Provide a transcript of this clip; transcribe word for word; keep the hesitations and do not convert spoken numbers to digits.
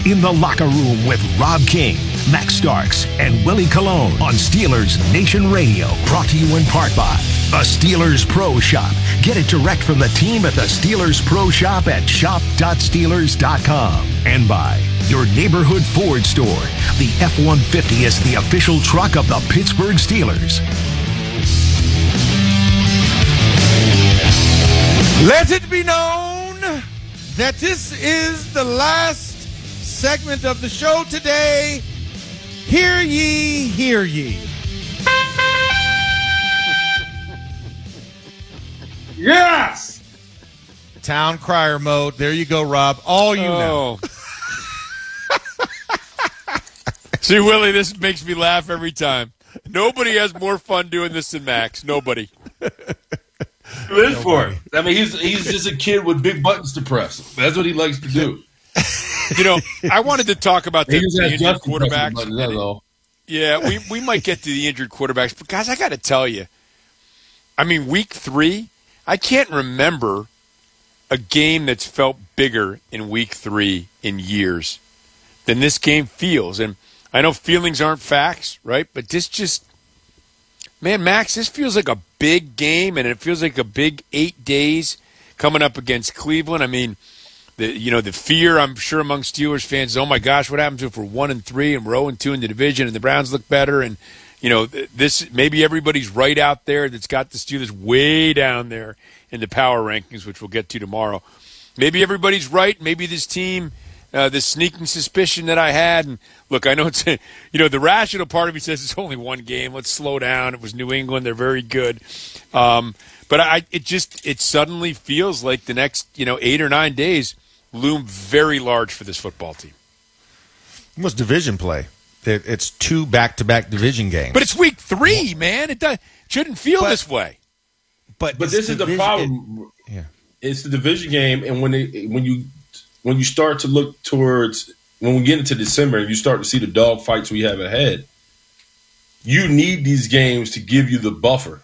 In the Locker Room with Rob King, Max Starks, and Willie Colon on Steelers Nation Radio. Brought to you in part by the Steelers Pro Shop. Get it direct from the team at the Steelers Pro Shop at shop dot steelers dot com. And by your neighborhood Ford store. The F one fifty is the official truck of the Pittsburgh Steelers. Let it be known that this is the last segment of the show today. Hear ye, hear ye. Yes! Town crier mode. There you go, Rob. All you oh. know. See, Willie, this makes me laugh every time. Nobody has more fun doing this than Max. Nobody. Live for it. I mean, he's he's just a kid with big buttons to press. That's what he likes to do. You know, I wanted to talk about the, the injured Justin quarterbacks. Buttons, that's all. Yeah, we, we might get to the injured quarterbacks. But, guys, I got to tell you, I mean, week three, I can't remember a game that's felt bigger in week three in years than this game feels. And I know feelings aren't facts, right? But this just, man, Max, this feels like a big game, and it feels like a big eight days coming up against Cleveland. I mean, the you know the fear I'm sure among Steelers fans is, oh my gosh, what happens if we're one and three and we're zero and two in the division and the Browns look better? And you know this maybe everybody's right out there that's got the Steelers way down there in the power rankings, which we'll get to tomorrow. Maybe everybody's right. Maybe this team. Uh, this sneaking suspicion that I had, and look, I know it's, you know, the rational part of me says it's only one game. Let's slow down. It was New England. They're very good. Um, but I, it just, it suddenly feels like the next, you know, eight or nine days loom very large for this football team. It was division play. It, it's two back-to-back division games. But it's week three, man. It does, shouldn't feel but, this way. But, but this division, is the problem. It, yeah. It's the division game, and when it, when you when you start to look towards when we get into December and you start to see the dog fights we have ahead, you need these games to give you the buffer.